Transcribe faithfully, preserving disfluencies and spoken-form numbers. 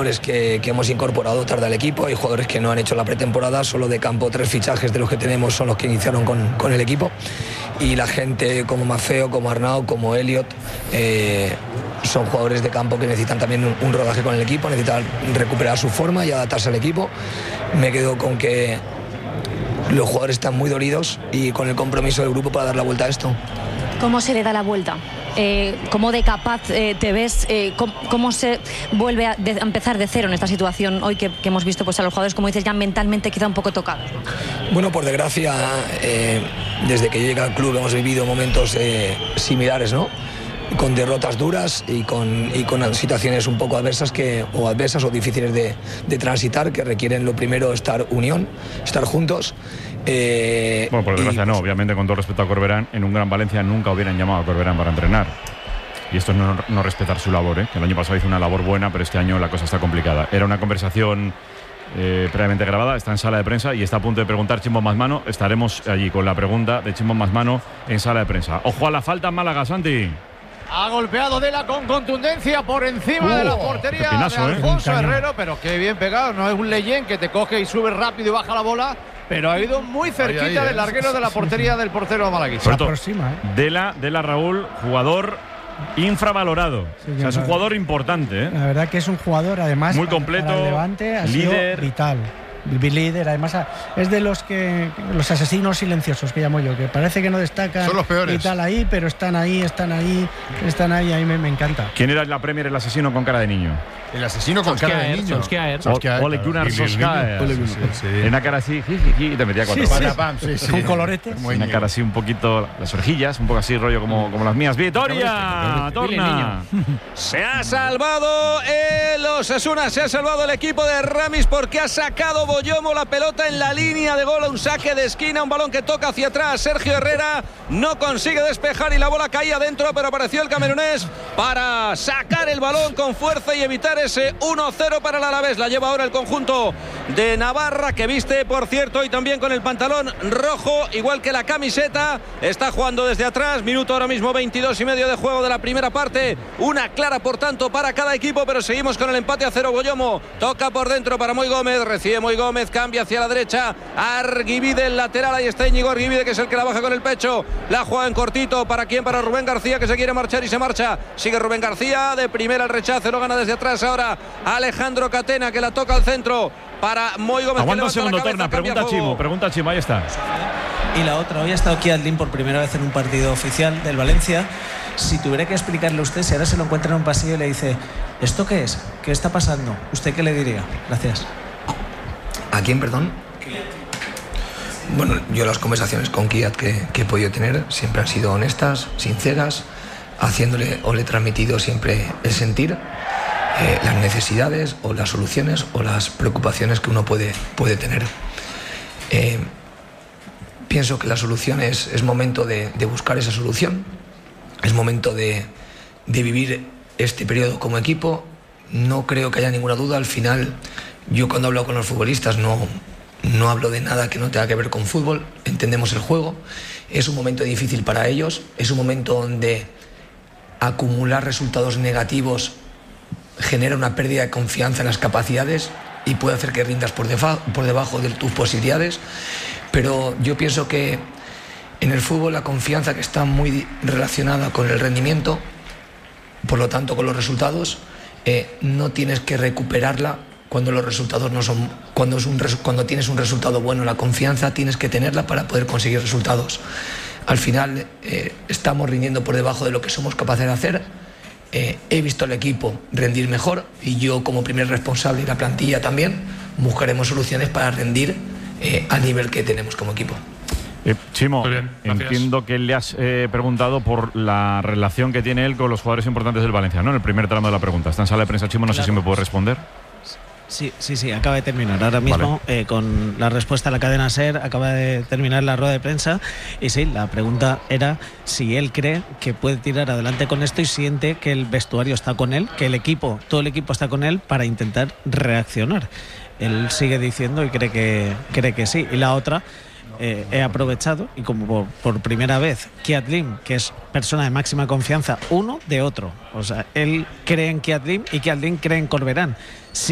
jugadores que, que hemos incorporado tarde al equipo, hay jugadores que no han hecho la pretemporada, solo de campo tres fichajes de los que tenemos son los que iniciaron con, con el equipo, y la gente como Maffeo, como Arnau, como Elliot, eh, son jugadores de campo que necesitan también un, un rodaje con el equipo, necesitan recuperar su forma y adaptarse al equipo. Me quedo con que los jugadores están muy dolidos y con el compromiso del grupo para dar la vuelta a esto. ¿Cómo se le da la vuelta? Eh, ¿Cómo de capaz eh, te ves? Eh, ¿cómo, ¿Cómo se vuelve a, de, a empezar de cero en esta situación hoy que, que hemos visto pues, a los jugadores, como dices, ya mentalmente quizá un poco tocados? Bueno, por desgracia, eh, desde que yo llegué al club hemos vivido momentos eh, similares, ¿no? Con derrotas duras y con, y con situaciones un poco adversas que, o adversas o difíciles de, de transitar, que requieren lo primero estar unión, estar juntos. Eh, bueno, por desgracia y, no, obviamente con todo respeto a Corberán, en un Gran Valencia nunca hubieran llamado a Corberán para entrenar. Y esto es no, no respetar su labor, ¿eh? Que el año pasado hizo una labor buena, pero este año la cosa está complicada. Era una conversación eh, previamente grabada, está en sala de prensa y está a punto de preguntar Chimbo Masmano. Estaremos allí con la pregunta de Chimbo Masmano en sala de prensa. Ojo a la falta en Málaga, Santi. Ha golpeado Dela con contundencia por encima uh, de la portería pinazo, de Alfonso ¿eh? Herrero, pero qué bien pegado. No es un Leyen que te coge y sube rápido y baja la bola, pero ha ido muy cerquita ahí, ahí, del larguero eh. de la portería del portero malaguista. Se aproxima, ¿eh? Dela, Dela Raúl, jugador infravalorado. Sí, o sea, es un jugador importante, ¿eh? La verdad que es un jugador, además, muy completo, para el Levante, ha líder, sido vital. Líder, además es de los que los asesinos silenciosos que llamo yo, que parece que no destacan, son los peores y tal ahí, pero están ahí, están ahí, están ahí, ahí me, me encanta. ¿Quién era en la Premier el asesino con cara de niño? El asesino con cara de niño. Ole Gunnar Solskjaer. Una cara así, y te metía cuatro. Sí, sí. Con colorete. Una cara así un poquito, las orejillas, un poco así rollo como, como las mías. ¡Vitoria! ¡Torna! Se ha salvado el Osasuna, se ha salvado el equipo de Ramis porque ha sacado Boyomo la pelota en la línea de gol, un saque de esquina, un balón que toca hacia atrás. Sergio Herrera no consigue despejar y la bola caía dentro, pero apareció el camerunés para sacar el balón con fuerza y evitar ese uno cero para el Alavés. La lleva ahora el conjunto de Navarra, que viste, por cierto, y también con el pantalón rojo, igual que la camiseta. Está jugando desde atrás, minuto ahora mismo veintidós y medio de juego de la primera parte. Una clara, por tanto, para cada equipo, pero seguimos con el empate a cero. Boyomo toca por dentro para Moy Gómez, recibe Moy Gómez, cambia hacia la derecha, Arguivide el lateral, ahí está Íñigo Arguivide, que es el que la baja con el pecho. La juega en cortito, ¿para quién? Para Rubén García, que se quiere marchar y se marcha. Sigue Rubén García, de primera el rechace, lo gana desde atrás ahora Alejandro Catena, que la toca al centro para Moy Gómez. Aguanta un segundo, Torna, pregunta Chimo, pregunta Chimo, ahí está. Y la otra, hoy ha estado Kiadlin por primera vez en un partido oficial del Valencia. Si tuviera que explicarle a usted, si ahora se lo encuentra en un pasillo y le dice, ¿esto qué es? ¿Qué está pasando? ¿Usted qué le diría? Gracias. ¿A quién, perdón? Bueno, yo las conversaciones con Kiad que, que he podido tener siempre han sido honestas, sinceras, haciéndole o le he transmitido siempre el sentir, eh, las necesidades o las soluciones o las preocupaciones que uno puede, puede tener. Eh, pienso que la solución es, es momento de, de buscar esa solución, es momento de, de vivir este periodo como equipo. No creo que haya ninguna duda. Al final, yo cuando hablo con los futbolistas no, no hablo de nada que no tenga que ver con fútbol, entendemos el juego, es un momento difícil para ellos, es un momento donde acumular resultados negativos genera una pérdida de confianza en las capacidades y puede hacer que rindas por, defa- por debajo de tus posibilidades, pero yo pienso que en el fútbol la confianza, que está muy relacionada con el rendimiento, por lo tanto con los resultados, eh, no tienes que recuperarla cuando los resultados no son, cuando, es un, cuando tienes un resultado bueno. La confianza tienes que tenerla para poder conseguir resultados. Al final eh, estamos rindiendo por debajo de lo que somos capaces de hacer. Eh, he visto al equipo rendir mejor y yo, como primer responsable y la plantilla también, buscaremos soluciones para rendir eh, al nivel que tenemos como equipo. Eh, Chimo, entiendo que le has eh, preguntado por la relación que tiene él con los jugadores importantes del Valencia, ¿no? En el primer tramo de la pregunta. Está en sala de prensa, Chimo, no claro. sé si me puede responder. Sí, sí, sí, acaba de terminar. Ahora mismo, vale. eh, con la respuesta a la cadena SER, acaba de terminar la rueda de prensa. Y sí, la pregunta era si él cree que puede tirar adelante con esto y siente que el vestuario está con él, que el equipo, todo el equipo está con él para intentar reaccionar. Él sigue diciendo y cree que, cree que sí. Y la otra, eh, he aprovechado, y como por, por primera vez, Kiadlin, que es persona de máxima confianza, uno de otro. O sea, él cree en Kiadlin y Kiadlin cree en Corberán.